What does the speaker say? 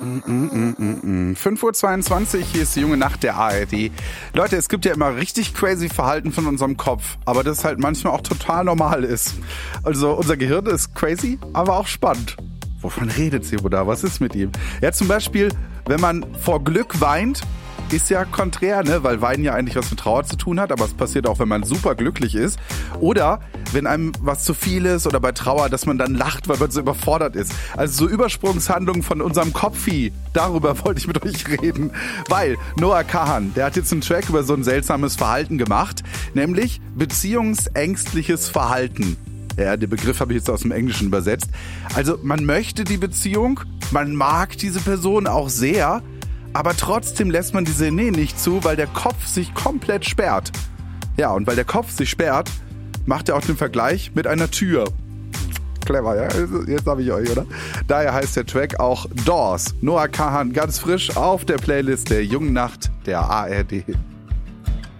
5:22 Uhr, hier ist die junge Nacht der ARD. Leute, es gibt ja immer richtig crazy Verhalten von unserem Kopf, aber das halt manchmal auch total normal ist. Also unser Gehirn ist crazy, aber auch spannend. Wovon redet sie da? Was ist mit ihm? Ja, zum Beispiel, wenn man vor Glück weint, ist ja konträr, ne? Weil Weinen ja eigentlich was mit Trauer zu tun hat, aber es passiert auch, wenn man super glücklich ist. Oder wenn einem was zu viel ist oder bei Trauer, dass man dann lacht, weil man so überfordert ist. Also so Übersprungshandlungen von unserem Kopfi, darüber wollte ich mit euch reden. Weil Noah Kahan, der hat jetzt einen Track über so ein seltsames Verhalten gemacht, nämlich beziehungsängstliches Verhalten. Ja, den Begriff habe ich jetzt aus dem Englischen übersetzt. Also man möchte die Beziehung, man mag diese Person auch sehr, aber trotzdem lässt man diese Nähe nicht zu, weil der Kopf sich komplett sperrt. Ja, und weil der Kopf sich sperrt, macht er auch den Vergleich mit einer Tür. Clever, ja? Jetzt habe ich euch, oder? Daher heißt der Track auch Doors. Noah Kahan, ganz frisch auf der Playlist der jungen Nacht der ARD.